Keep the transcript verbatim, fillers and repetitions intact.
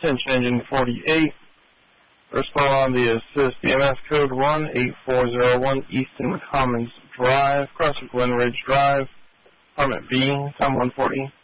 Attention Engine forty-eight. Respond on the assist B M S code one eight four zero one Easton Commons Drive, Crossing Glen Ridge Drive, Apartment B, time one forty.